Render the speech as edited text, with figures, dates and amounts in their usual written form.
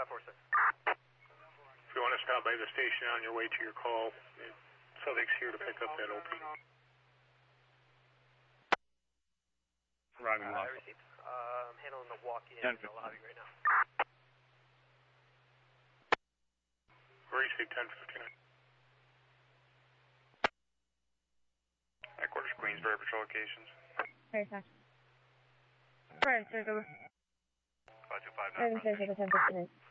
546. If you want to stop by the station on your way to your call, Southic's here to pick up that OP. Roger, I received. I'm handling the walk-in in the lobby right now. Receive 1059. Headquarters, Queensbury Patrol locations. Very fast. Right, there's over. 5259. 10:59.